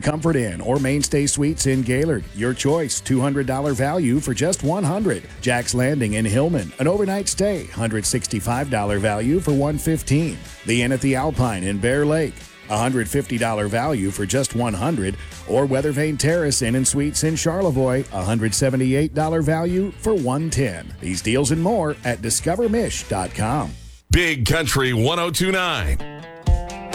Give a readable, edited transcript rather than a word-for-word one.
Comfort Inn or Mainstay Suites in Gaylord. Your choice, $200 value for just $100. Jack's Landing in Hillman, an overnight stay, $165 value for $115. The Inn at the Alpine in Bear Lake, $150 value for just $100, or Weathervane Terrace Inn and Suites in Charlevoix, $178 value for $110. These deals and more at discovermish.com. Big Country 102.9.